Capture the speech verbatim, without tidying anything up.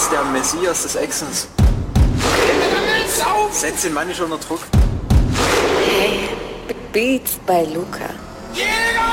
ist der Messias des Actions. Setz den Mann nicht unter Druck. Hey, Beats bei Luca.